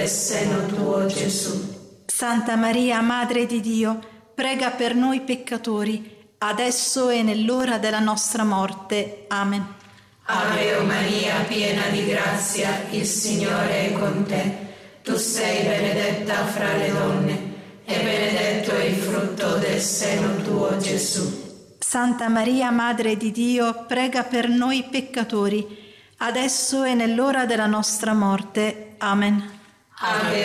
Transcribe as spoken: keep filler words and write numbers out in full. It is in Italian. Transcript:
del seno tuo, Gesù. Santa Maria, Madre di Dio, prega per noi peccatori, adesso e nell'ora della nostra morte. Amen. Ave Maria, piena di grazia, il Signore è con te. Tu sei benedetta fra le donne, e benedetto è il frutto del seno tuo, Gesù. Santa Maria, Madre di Dio, prega per noi peccatori, adesso e nell'ora della nostra morte. Amen. Ave